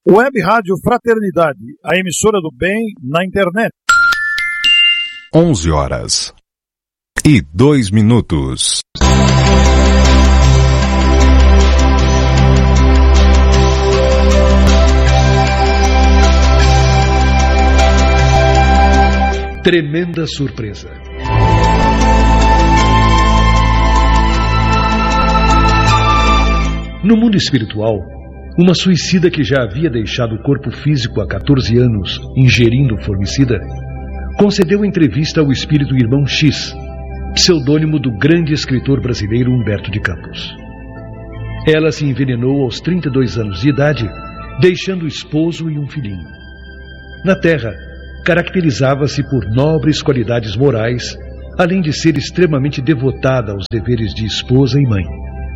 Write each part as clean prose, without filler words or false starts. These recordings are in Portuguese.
Web Rádio Fraternidade, a emissora do bem na internet. 11h02. Tremenda surpresa. No mundo espiritual, uma suicida que já havia deixado o corpo físico há 14 anos, ingerindo formicida, concedeu entrevista ao espírito Irmão X, pseudônimo do grande escritor brasileiro Humberto de Campos. Ela se envenenou aos 32 anos de idade, deixando o esposo e um filhinho. Na Terra, caracterizava-se por nobres qualidades morais, além de ser extremamente devotada aos deveres de esposa e mãe.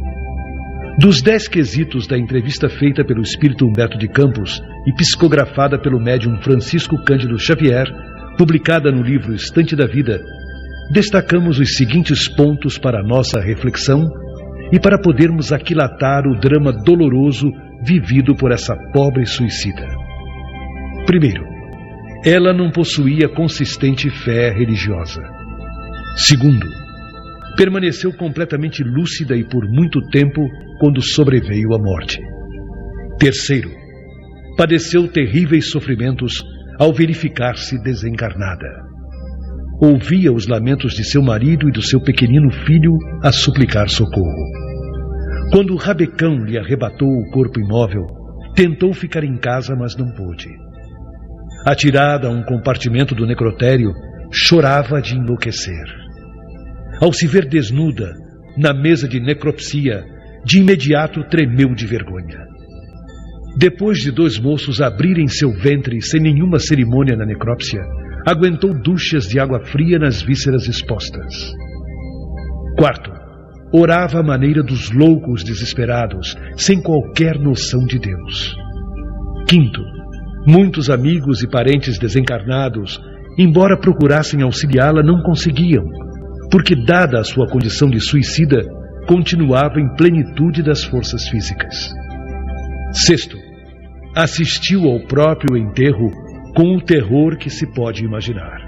Dos 10 quesitos da entrevista feita pelo espírito Humberto de Campos e psicografada pelo médium Francisco Cândido Xavier, publicada no livro Estante da Vida, destacamos os seguintes pontos para nossa reflexão e para podermos aquilatar o drama doloroso vivido por essa pobre suicida. Primeiro, ela não possuía consistente fé religiosa. Segundo, permaneceu completamente lúcida e por muito tempo quando sobreveio a morte. Terceiro, padeceu terríveis sofrimentos ao verificar-se desencarnada. Ouvia os lamentos de seu marido e do seu pequenino filho a suplicar socorro. Quando o rabecão lhe arrebatou o corpo imóvel, tentou ficar em casa, mas não pôde. Atirada a um compartimento do necrotério, chorava de enlouquecer. Ao se ver desnuda, na mesa de necropsia, de imediato tremeu de vergonha. Depois de 2 moços abrirem seu ventre sem nenhuma cerimônia na necrópsia, aguentou duchas de água fria nas vísceras expostas. Quarto, orava à maneira dos loucos desesperados, sem qualquer noção de Deus. Quinto, muitos amigos e parentes desencarnados, embora procurassem auxiliá-la, não conseguiam, porque, dada a sua condição de suicida, continuava em plenitude das forças físicas. Sexto, assistiu ao próprio enterro com o terror que se pode imaginar.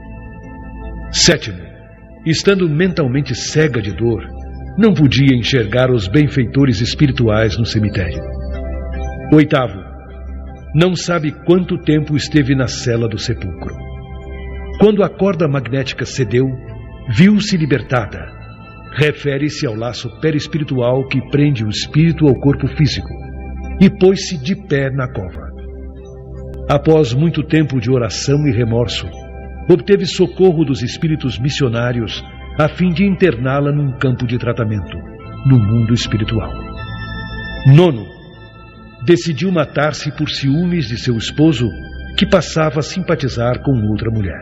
Sétimo, estando mentalmente cega de dor, não podia enxergar os benfeitores espirituais no cemitério. Oitavo, não sabe quanto tempo esteve na cela do sepulcro. Quando a corda magnética cedeu, viu-se libertada. Refere-se ao laço perispiritual que prende o espírito ao corpo físico, e pôs-se de pé na cova. Após muito tempo de oração e remorso, obteve socorro dos espíritos missionários a fim de interná-la num campo de tratamento, no mundo espiritual. Nono, decidiu matar-se por ciúmes de seu esposo, que passava a simpatizar com outra mulher.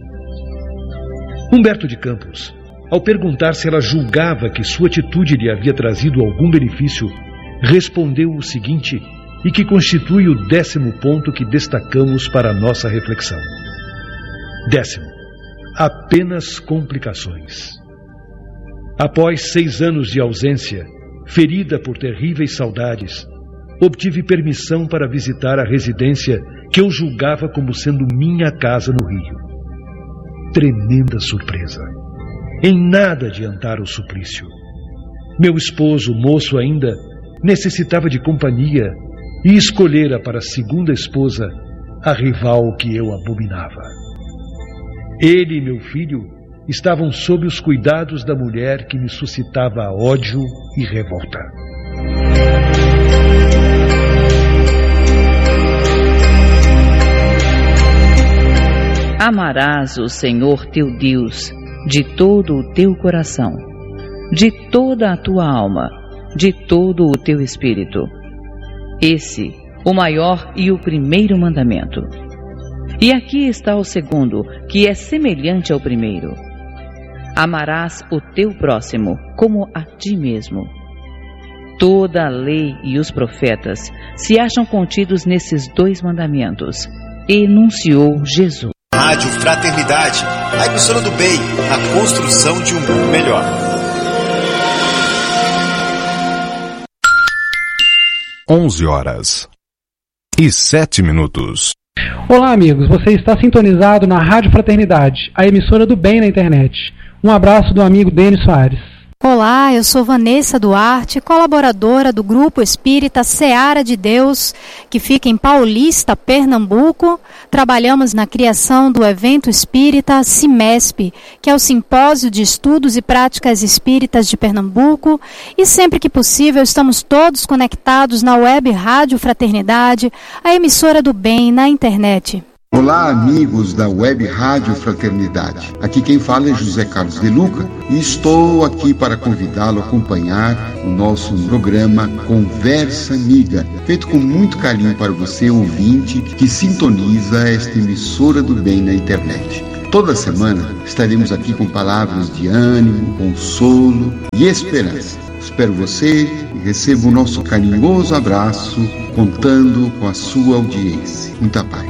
Humberto de Campos, ao perguntar se ela julgava que sua atitude lhe havia trazido algum benefício, respondeu o seguinte, e que constitui o 10º ponto que destacamos para a nossa reflexão. 10º, apenas complicações. Após 6 anos de ausência, ferida por terríveis saudades, obtive permissão para visitar a residência que eu julgava como sendo minha casa no Rio. Tremenda surpresa. Em nada adiantara o suplício. Meu esposo, moço ainda, necessitava de companhia e escolhera para segunda esposa a rival que eu abominava. Ele e meu filho estavam sob os cuidados da mulher que me suscitava ódio e revolta. Amarás o Senhor teu Deus de todo o teu coração, de toda a tua alma, de todo o teu espírito. Esse, o maior e o primeiro mandamento. E aqui está o segundo, que é semelhante ao primeiro. Amarás o teu próximo como a ti mesmo. Toda a lei e os profetas se acham contidos nesses 2 mandamentos, enunciou Jesus. Rádio Fraternidade, a emissora do bem, a construção de um mundo melhor. 11h. 6h07. Olá, amigos. Você está sintonizado na Rádio Fraternidade, a emissora do bem na internet. Um abraço do amigo Denis Soares. Olá, eu sou Vanessa Duarte, colaboradora do Grupo Espírita Seara de Deus, que fica em Paulista, Pernambuco. Trabalhamos na criação do evento espírita CIMESP, que é o Simpósio de Estudos e Práticas Espíritas de Pernambuco. E sempre que possível estamos todos conectados na web Rádio Fraternidade, a emissora do bem na internet. Olá, amigos da Web Rádio Fraternidade. Aqui quem fala é José Carlos de Luca e estou aqui para convidá-lo a acompanhar o nosso programa Conversa Amiga, feito com muito carinho para você, ouvinte, que sintoniza esta emissora do bem na internet. Toda semana estaremos aqui com palavras de ânimo, consolo e esperança. Espero você e receba o nosso carinhoso abraço, contando com a sua audiência. Muita paz.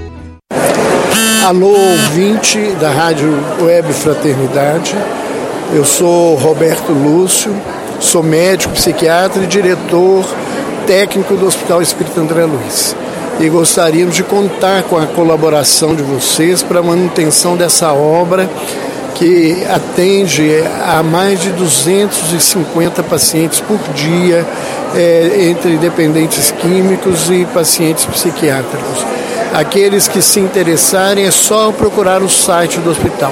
Alô, ouvinte da Rádio Web Fraternidade, eu sou Roberto Lúcio, sou médico, psiquiatra e diretor técnico do Hospital Espírita André Luiz. E gostaríamos de contar com a colaboração de vocês para a manutenção dessa obra que atende a mais de 250 pacientes por dia, entre dependentes químicos e pacientes psiquiátricos. Aqueles que se interessarem é só procurar o site do hospital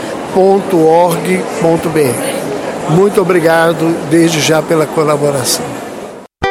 www.eal.org.br. Muito obrigado desde já pela colaboração.